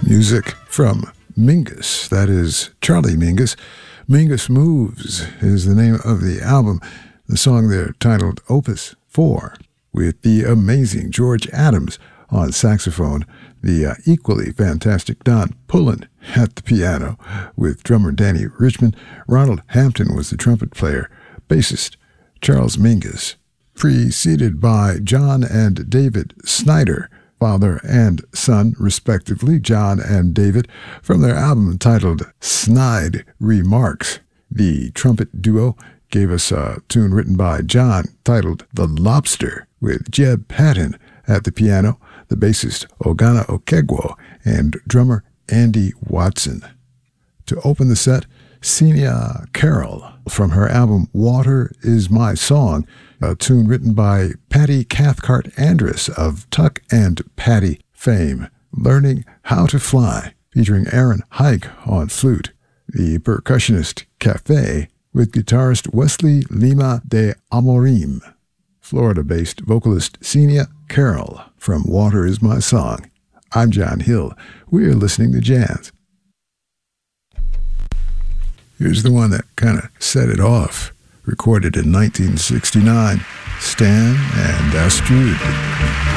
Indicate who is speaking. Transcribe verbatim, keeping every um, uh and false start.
Speaker 1: Music from Mingus, that is Charlie Mingus. Mingus Moves is the name of the album. The song there titled Opus four, with the amazing George Adams on saxophone, the uh, equally fantastic Don Pullen at the piano, with drummer Danny Richmond. Ronald Hampton was the trumpet player, bassist Charles Mingus, preceded by John and David Snyder, father and son, respectively, John and David, from their album titled Snide Remarks. The trumpet duo gave us a tune written by John titled The Lobster, with Jeb Patton at the piano, the bassist Ogana Okegwo, and drummer Andy Watson. To open the set, Senia Carroll from her album Water Is My Song, a tune written by Patty Cathcart Andrus of Tuck and Patty fame, Learning How to Fly, featuring Aaron Hike on flute. The percussionist Cafe with guitarist Wesley Lima de Amorim. Florida-based vocalist Senia Carroll from Water Is My Song. I'm John Hill. We are listening to jazz. Here's the one that kind of set it off. Recorded in nineteen sixty-nine, Stan and Astrid.